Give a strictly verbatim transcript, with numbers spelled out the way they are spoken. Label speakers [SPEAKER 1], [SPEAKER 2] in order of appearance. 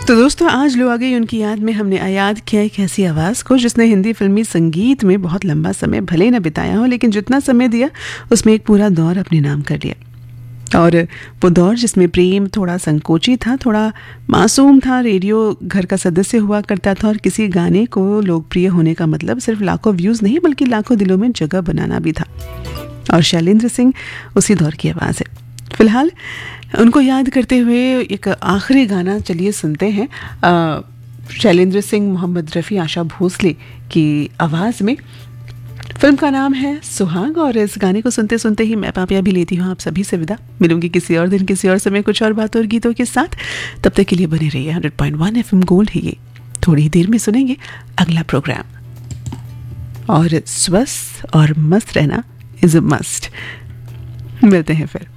[SPEAKER 1] तो दोस्तों, आज लो आ गई उनकी याद में हमने याद किया एक ऐसी आवाज़ को जिसने हिंदी फिल्मी संगीत में बहुत लंबा समय भले न बिताया हो, लेकिन जितना समय दिया उसमें एक पूरा दौर अपने नाम कर लिया। और वो दौर जिसमें प्रेम थोड़ा संकोची था, थोड़ा मासूम था, रेडियो घर का सदस्य हुआ करता था और किसी गाने को लोकप्रिय होने का मतलब सिर्फ लाखों व्यूज़ नहीं बल्कि लाखों दिलों में जगह बनाना भी था। और शैलेंद्र सिंह उसी दौर की आवाज़ है। फिलहाल उनको याद करते हुए एक आखिरी गाना चलिए सुनते हैं, शैलेंद्र सिंह, मोहम्मद रफ़ी, आशा भोसले की आवाज़ में। फिल्म का नाम है सुहाग और इस गाने को सुनते सुनते ही मैं पापिया भी लेती हूँ आप सभी से विदा। मिलूंगी किसी और दिन किसी और समय कुछ और बातों और गीतों के साथ। तब तक के लिए बने रहिए hundred point one F M gold ही। ये थोड़ी देर में सुनेंगे अगला प्रोग्राम और स्वस्थ और मस्त रहना इज़ अ मस्ट। मिलते हैं फिर।